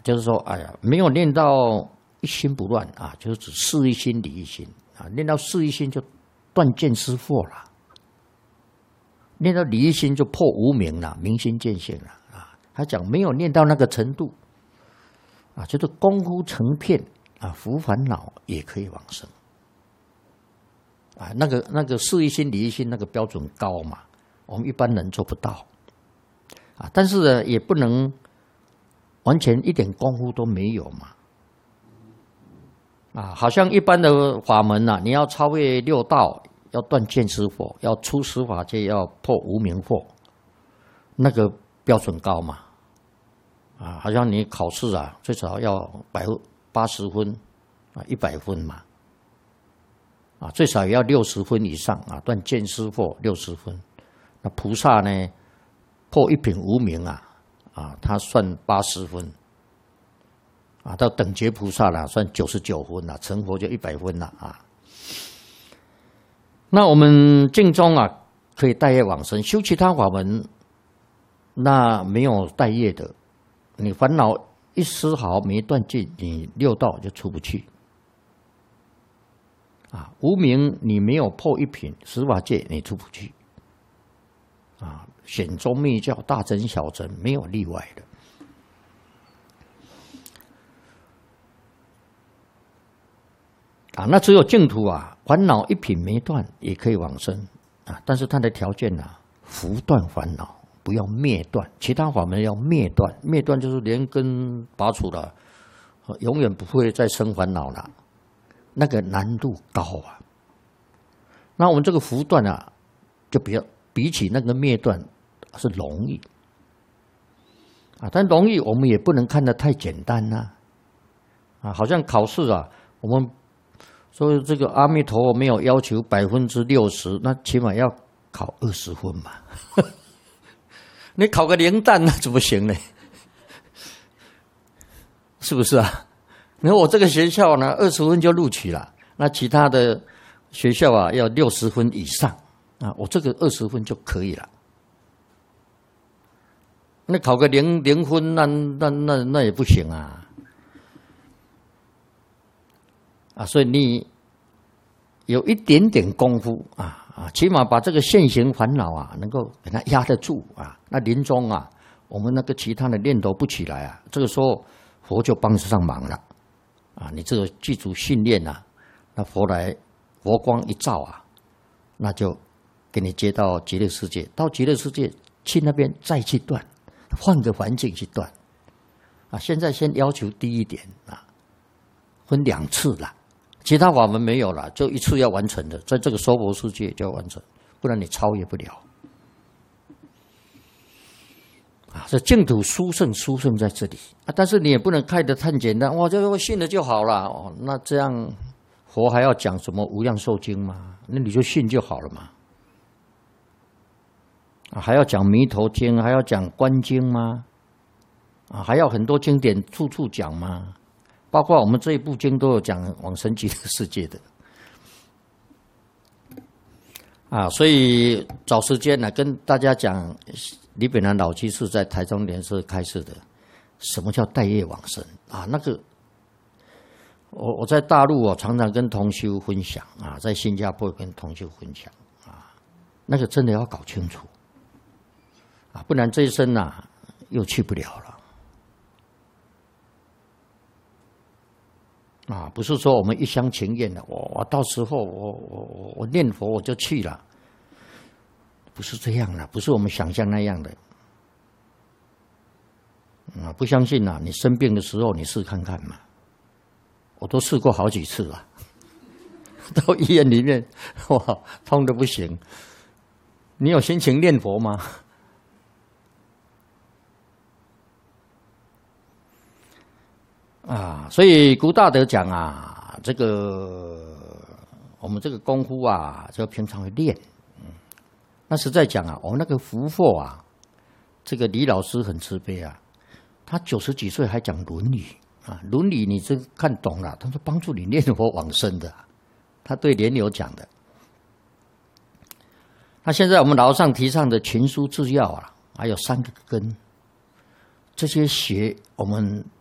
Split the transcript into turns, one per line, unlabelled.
就是说，哎呀，没有练到一心不乱啊，就是指事一心理一心啊，练到事一心就断见思惑了，练到理一心就破无明了，明心见性了啊。他讲没有练到那个程度啊，就是功夫成片啊，伏烦恼也可以往生啊。那个事一心理一心那个标准高嘛，我们一般人做不到啊。但是呢，也不能完全一点功夫都没有嘛。啊，好像一般的法门啊，你要超越六道，要断见思惑，要出十法界，要破无明惑，那个标准高嘛。啊，好像你考试啊，最少要80分啊，100分嘛。啊，最少也要60分以上啊，断见思惑60分。那菩萨呢，破一品无明啊，他算80分。啊，到等觉菩萨了，算99分了，成佛就100分了啊。那我们净宗啊，可以带业往生，修其他法门，那没有带业的，你烦恼一丝毫没断尽，你六道就出不去。啊，无明你没有破一品，十法界你出不去。啊，显宗密教大乘小乘没有例外的。啊，那只有净土啊，烦恼一品没断也可以往生啊，但是它的条件啊，伏断烦恼，不要灭断。其他法门要灭断，灭断就是连根拔除了，永远不会再生烦恼了，那个难度高啊。那我们这个伏断啊，就比起那个灭断是容易啊，但容易我们也不能看得太简单呐。啊，好像考试啊，我们所以这个阿弥陀佛没有要求60%，那起码要考20分嘛。你考个零蛋那怎么行呢？是不是啊？你说我这个学校呢，20分就录取了，那其他的学校啊要60分以上啊，我这个20分就可以了。那考个零分，那也不行啊。啊，所以你有一点点功夫啊，起码把这个现行烦恼啊，能够给它压得住啊。那临终啊，我们那个其他的念头不起来啊，这个时候佛就帮上忙了啊。你这个记住训练啊，那佛光一照啊，那就给你接到极乐世界，到极乐世界去那边再去断，换个环境去断啊。现在先要求低一点啊，分2次了。其他法门没有了，就一次要完成的，在这个娑婆世界就要完成，不然你超越不了。啊，这净土殊胜在这里啊，但是你也不能看得太简单，哇，就信了就好了哦。那这样佛还要讲什么无量寿经吗？那你就信就好了嘛。啊，还要讲弥陀经，还要讲观经吗？啊，还要很多经典处处讲吗？包括我们这一部经都有讲往生极乐世界的啊，所以找时间呢跟大家讲，李炳南老居士在台中莲社开示的，什么叫带业往生啊？那个我在大陆常常跟同修分享啊，在新加坡跟同修分享啊，那个真的要搞清楚啊，不然这一生啊又去不了了。啊，不是说我们一厢情愿的，我到时候我念佛我就去了，不是这样的，不是我们想象那样的。啊，不相信啊，你生病的时候你试看看嘛，我都试过好几次了，到医院里面哇痛得不行，你有心情念佛吗？啊，所以古大德讲啊，这个我们这个功夫啊，就平常会练。那实在讲啊，我们那个福祸啊，这个李老师很慈悲啊，他90几岁还讲《论语》啊，《论语》你真看懂了，他说帮助你念佛往生的，他对莲友讲的。那现在我们老上提倡的群书治要啊，还有3个根，这些学我们